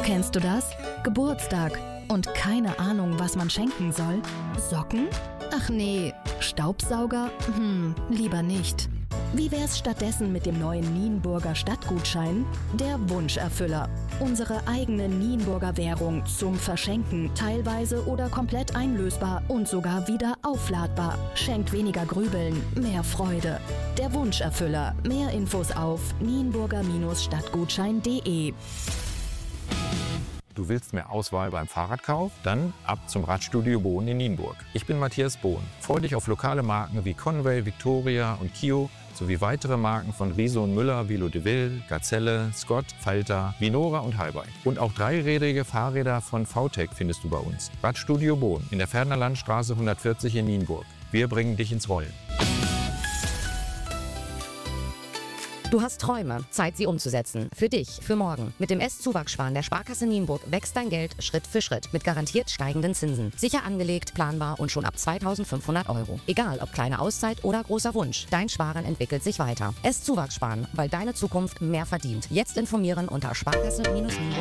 Kennst du das? Geburtstag und keine Ahnung, was man schenken soll? Socken? Ach nee, Staubsauger? Lieber nicht. Wie wär's stattdessen mit dem neuen Nienburger Stadtgutschein? Der Wunscherfüller. Unsere eigene Nienburger Währung zum Verschenken, teilweise oder komplett einlösbar und sogar wieder aufladbar. Schenkt weniger Grübeln, mehr Freude. Der Wunscherfüller. Mehr Infos auf nienburger-stadtgutschein.de. Du willst mehr Auswahl beim Fahrradkauf? Dann ab zum Radstudio Bohn in Nienburg. Ich bin Matthias Bohn. Freu dich auf lokale Marken wie Conway, Victoria und Kio sowie weitere Marken von Riese und Müller wie Deville, Gazelle, Scott, Falter, Vinora und Halbike. Und auch dreirädige Fahrräder von VTEC findest du bei uns. Radstudio Bohn in der Pferdner Landstraße 140 in Nienburg. Wir bringen dich ins Rollen. Du hast Träume, Zeit sie umzusetzen. Für dich, für morgen. Mit dem S-Zuwachssparen der Sparkasse Nienburg wächst dein Geld Schritt für Schritt mit garantiert steigenden Zinsen. Sicher angelegt, planbar und schon ab 2.500 €. Egal ob kleine Auszeit oder großer Wunsch, dein Sparen entwickelt sich weiter. S-Zuwachssparen, weil deine Zukunft mehr verdient. Jetzt informieren unter Sparkasse-Nienburg.